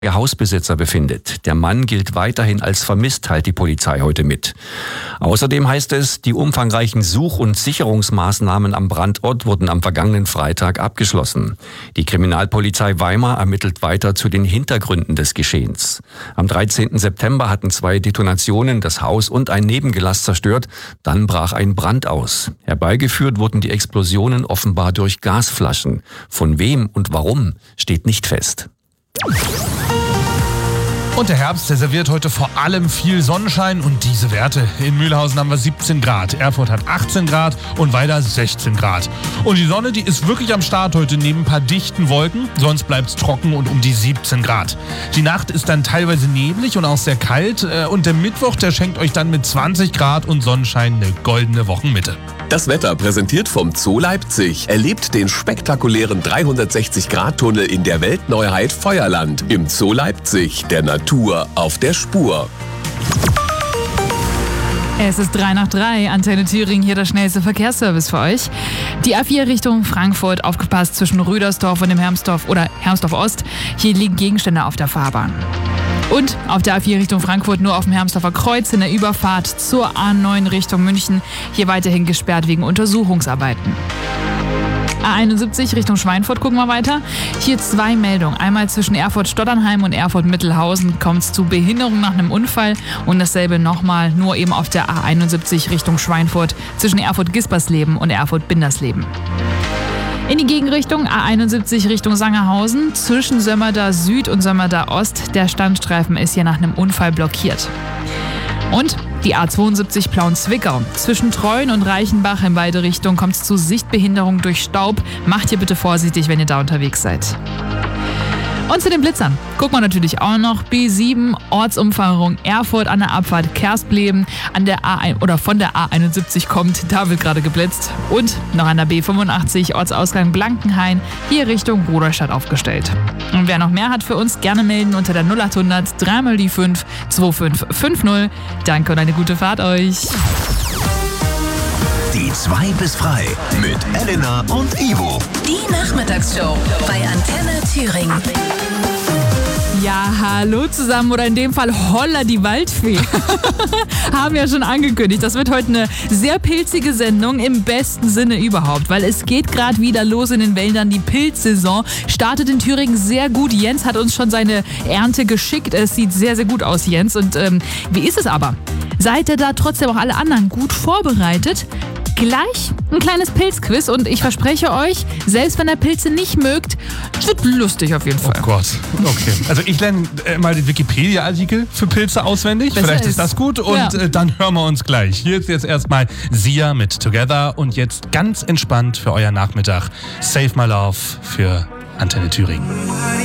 Der Hausbesitzer befindet. Der Mann gilt weiterhin als vermisst, teilt die Polizei heute mit. Außerdem heißt es, die umfangreichen Such- und Sicherungsmaßnahmen am Brandort wurden am vergangenen Freitag abgeschlossen. Die Kriminalpolizei Weimar ermittelt weiter zu den Hintergründen des Geschehens. Am 13. September hatten 2 Detonationen das Haus und ein Nebengelass zerstört. Dann brach ein Brand aus. Herbeigeführt wurden die Explosionen offenbar durch Gasflaschen. Von wem und warum steht nicht fest. Und der Herbst, der serviert heute vor allem viel Sonnenschein und diese Werte. In Mühlhausen haben wir 17 Grad, Erfurt hat 18 Grad und Weida 16 Grad. Und die Sonne, die ist wirklich am Start heute neben ein paar dichten Wolken, sonst bleibt es trocken und um die 17 Grad. Die Nacht ist dann teilweise neblig und auch sehr kalt und der Mittwoch, der schenkt euch dann mit 20 Grad und Sonnenschein eine goldene Wochenmitte. Das Wetter präsentiert vom Zoo Leipzig. Erlebt den spektakulären 360-Grad-Tunnel in der Weltneuheit Feuerland. Im Zoo Leipzig, der Natur auf der Spur. Es ist 3:03, Antenne Thüringen, hier der schnellste Verkehrsservice für euch. Die A4 Richtung Frankfurt, aufgepasst zwischen Rüdersdorf und dem Hermsdorf oder Hermsdorf Ost. Hier liegen Gegenstände auf der Fahrbahn. Und auf der A4 Richtung Frankfurt nur auf dem Hermsdorfer Kreuz in der Überfahrt zur A9 Richtung München. Hier weiterhin gesperrt wegen Untersuchungsarbeiten. A71 Richtung Schweinfurt gucken wir weiter. Hier 2 Meldungen. Einmal zwischen Erfurt-Stotternheim und Erfurt-Mittelhausen kommt es zu Behinderung nach einem Unfall. Und dasselbe nochmal nur eben auf der A71 Richtung Schweinfurt zwischen Erfurt-Gispersleben und Erfurt-Bindersleben. In die Gegenrichtung A71 Richtung Sangerhausen zwischen Sömmerda Süd und Sömmerda Ost. Der Standstreifen ist hier nach einem Unfall blockiert. Und die A72 Plauen-Zwickau. Zwischen Treuen und Reichenbach in beide Richtungen kommt es zu Sichtbehinderung durch Staub. Macht hier bitte vorsichtig, wenn ihr da unterwegs seid. Und zu den Blitzern gucken wir natürlich auch noch. B7 Ortsumfahrung Erfurt an der Abfahrt Kerspleben an der A1 oder von der A71 kommt, da wird gerade geblitzt. Und noch an der B85 Ortsausgang Blankenhain, hier Richtung Rudolstadt aufgestellt. Und wer noch mehr hat für uns, gerne melden unter der 0800 3 die 5 2550. Danke und eine gute Fahrt euch. Die 2 bis frei mit Elena und Ivo. Die Nachmittagsshow bei Antenne Thüringen. Ja, hallo zusammen oder in dem Fall Holla die Waldfee. Haben ja schon angekündigt. Das wird heute eine sehr pilzige Sendung im besten Sinne überhaupt, weil es geht gerade wieder los in den Wäldern. Die Pilzsaison startet in Thüringen sehr gut. Jens hat uns schon seine Ernte geschickt. Es sieht sehr, sehr gut aus, Jens. Und wie ist es aber? Seid ihr da trotzdem auch alle anderen gut vorbereitet? Gleich ein kleines Pilzquiz und ich verspreche euch, selbst wenn ihr Pilze nicht mögt, es wird lustig auf jeden Fall. Oh Gott, okay. Also ich lerne mal den Wikipedia-Artikel für Pilze auswendig. Besser Vielleicht ist das gut und ja. Dann hören wir uns gleich. Hier ist jetzt erstmal Sia mit Together und jetzt ganz entspannt für euer Nachmittag Save My Love für Antenne Thüringen.